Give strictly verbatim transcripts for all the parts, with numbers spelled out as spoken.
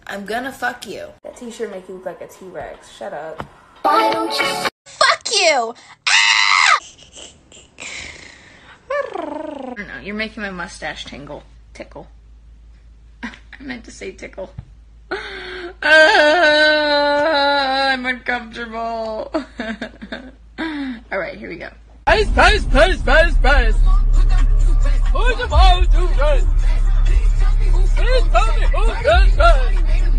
I'm gonna fuck you. That t-shirt make you look like a T-Rex. Shut up. Why don't you fuck you? Ah! I don't know, you're making my mustache tingle. Tickle. I meant to say tickle. Uh, I'm uncomfortable. Alright, here we go. Space, space, space, space, space. Who's about to get? Please tell me who can say.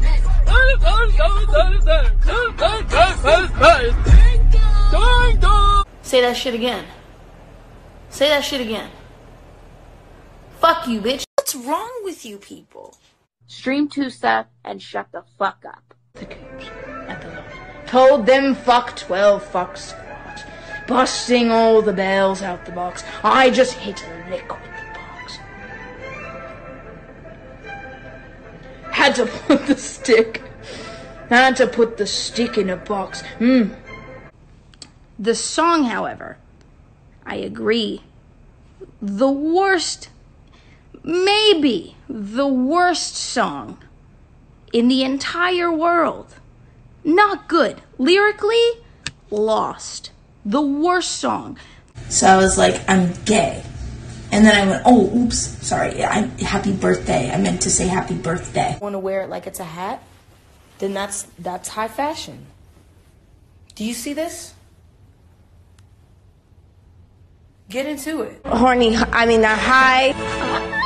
Say that shit again. Say that shit again. Fuck you, bitch. What's wrong with you people? Stream Tusa and shut the fuck up. The coops at the loft told them fuck twelve fuck squat, busting all the bells out the box. I just hit a lick with the box. Had to put the stick. Had to put the stick in a box. Hmm. The song, however, I agree. The worst, maybe the worst song in the entire world. Not good. Lyrically, lost. The worst song. So I was like, I'm gay. And then I went, oh, oops, sorry, I, happy birthday. I meant to say happy birthday. Want to wear it like it's a hat? Then that's, that's high fashion. Do you see this? Get into it. Horny, I mean, the high.